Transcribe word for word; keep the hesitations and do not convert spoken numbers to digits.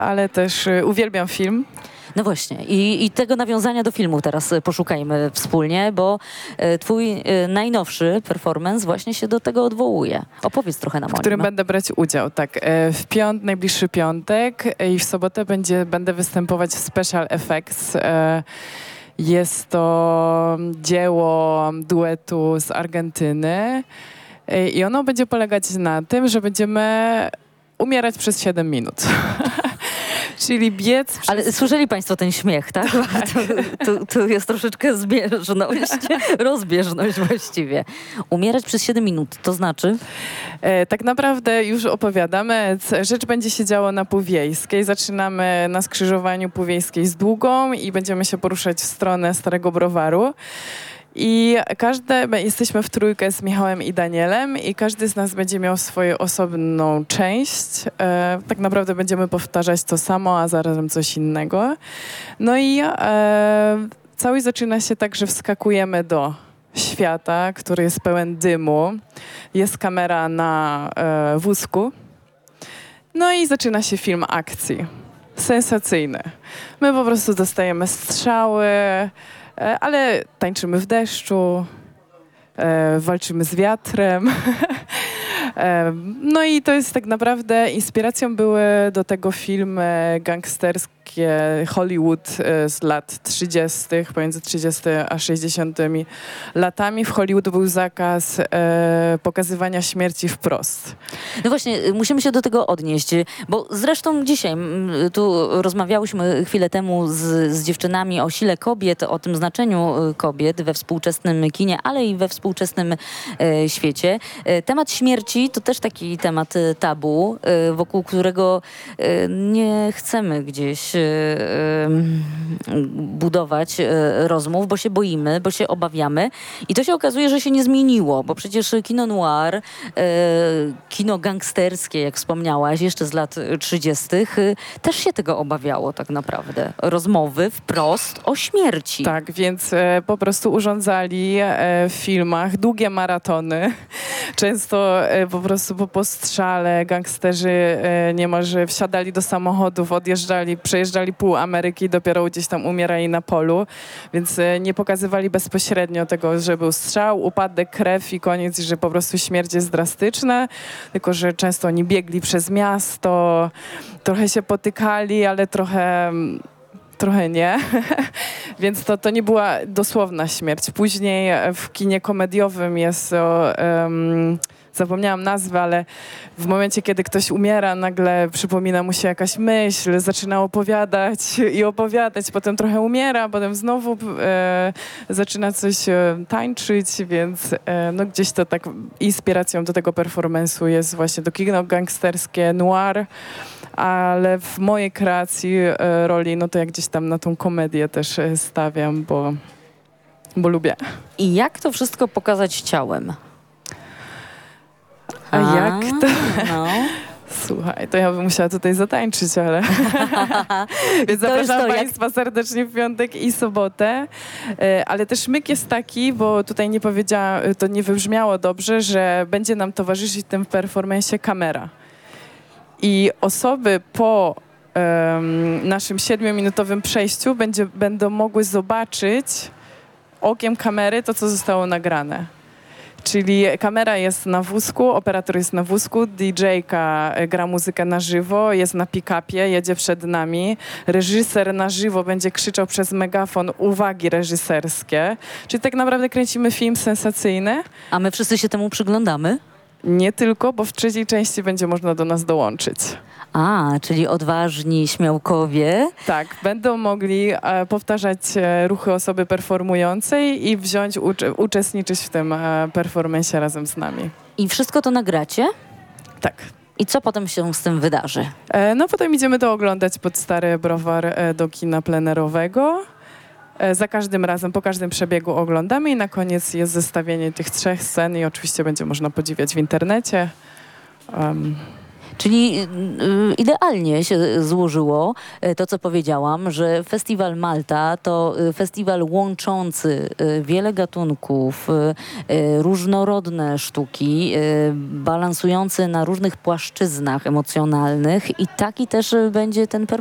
ale też y, uwielbiam film. No właśnie. I, i tego nawiązania do filmu teraz e, poszukajmy wspólnie, bo e, twój e, najnowszy performance właśnie się do tego odwołuje. Opowiedz trochę nam W o którym nim. będę brać udział, tak. E, W piąt, najbliższy piątek e, i w sobotę będzie, będę występować w Special Effects. E, Jest to dzieło duetu z Argentyny e, i ono będzie polegać na tym, że będziemy umierać przez siedem minut. Czyli biec przez... Ale słyszeli państwo ten śmiech, tak? Tu, tu, tu jest troszeczkę zbieżność, rozbieżność właściwie. Umierać przez siedem minut, to znaczy? E, tak naprawdę już opowiadamy. C- Rzecz będzie się działo na Półwiejskiej. Zaczynamy na skrzyżowaniu Półwiejskiej z Długą i będziemy się poruszać w stronę Starego Browaru. I każde, my jesteśmy w trójkę z Michałem i Danielem i każdy z nas będzie miał swoją osobną część. E, tak naprawdę będziemy powtarzać to samo, a zarazem coś innego. No i e, całość zaczyna się tak, że wskakujemy do świata, który jest pełen dymu. Jest kamera na e, wózku. No i zaczyna się film akcji. Sensacyjny. My po prostu dostajemy strzały, E, ale tańczymy w deszczu, e, walczymy z wiatrem. e, no i to jest tak naprawdę, inspiracją były do tego filmy gangsterskie Hollywood e, z lat trzydziestych, pomiędzy trzydziestym a sześćdziesiątymi latami. W Hollywood był zakaz e, pokazywania śmierci wprost. No właśnie, musimy się do tego odnieść, bo zresztą dzisiaj m, tu rozmawiałyśmy chwilę temu z, z dziewczynami o sile kobiet, o tym znaczeniu y, kobiet we współczesnym kinie, ale i we współczesnym e, świecie. E, temat śmierci to też taki temat e, tabu, e, wokół którego e, nie chcemy gdzieś e, e, budować e, rozmów, bo się boimy, bo się obawiamy i to się okazuje, że się nie zmieniło, bo przecież kino noir, e, kino gangsterskie, jak wspomniałaś, jeszcze z lat trzydziestych, y, też się tego obawiało tak naprawdę. Rozmowy wprost o śmierci. Tak, więc e, po prostu urządzali e, w filmach długie maratony. Często e, po prostu po postrzale gangsterzy e, niemalże wsiadali do samochodów, odjeżdżali, przejeżdżali pół Ameryki i dopiero gdzieś tam umierali na polu. Więc e, nie pokazywali bezpośrednio tego, że był strzał, upadek, krew i koniec, i że po prostu śmierć jest drastyczna. Tylko że często oni biegli przez miasto, trochę się potykali, ale trochę... Trochę nie, więc to, to nie była dosłowna śmierć. Później w kinie komediowym jest o, um, zapomniałam nazwę, ale w momencie, kiedy ktoś umiera, nagle przypomina mu się jakaś myśl, zaczyna opowiadać i opowiadać, potem trochę umiera, potem znowu e, zaczyna coś e, tańczyć, więc e, no gdzieś to tak inspiracją do tego performance'u jest właśnie to kino gangsterskie, noir, ale w mojej kreacji e, roli, no to ja gdzieś tam na tą komedię też e, stawiam, bo, bo lubię. I jak to wszystko pokazać ciałem? A, A jak to? No. Słuchaj, to ja bym musiała tutaj zatańczyć, ale... Więc zapraszam to, Państwa jak... serdecznie w piątek i sobotę. E, ale też myk jest taki, bo tutaj nie powiedziałam, to nie wybrzmiało dobrze, że będzie nam towarzyszyć w tym performance'ie kamera. I osoby po um, naszym siedmiominutowym przejściu będzie, będą mogły zobaczyć okiem kamery to, co zostało nagrane. Czyli kamera jest na wózku, operator jest na wózku, didżejka gra muzykę na żywo, jest na pick-upie, jedzie przed nami. Reżyser na żywo będzie krzyczał przez megafon uwagi reżyserskie. Czyli tak naprawdę kręcimy film sensacyjny. A my wszyscy się temu przyglądamy? Nie tylko, bo w trzeciej części będzie można do nas dołączyć. A, czyli odważni śmiałkowie. Tak, będą mogli e, powtarzać e, ruchy osoby performującej i wziąć, uczy, uczestniczyć w tym e, performance'ie razem z nami. I wszystko to nagracie? Tak. I co potem się z tym wydarzy? E, no potem idziemy to oglądać pod Stary Browar e, do kina plenerowego. E, za każdym razem, po każdym przebiegu oglądamy i na koniec jest zestawienie tych trzech scen i oczywiście będzie można podziwiać w internecie. Um, Czyli y, idealnie się złożyło y, to, co powiedziałam, że Festiwal Malta to y, festiwal łączący y, wiele gatunków, y, y, różnorodne sztuki, y, balansujący na różnych płaszczyznach emocjonalnych i taki też y, będzie ten performance.